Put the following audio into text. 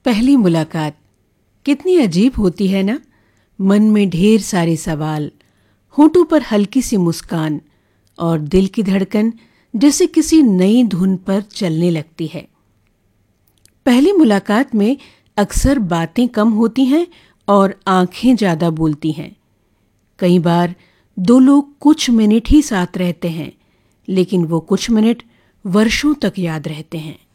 पहली मुलाकात कितनी अजीब होती है ना। मन में ढेर सारे सवाल, होंठों पर हल्की सी मुस्कान और दिल की धड़कन जैसे किसी नई धुन पर चलने लगती है। पहली मुलाकात में अक्सर बातें कम होती हैं और आंखें ज़्यादा बोलती हैं। कई बार दो लोग कुछ मिनट ही साथ रहते हैं, लेकिन वो कुछ मिनट वर्षों तक याद रहते हैं।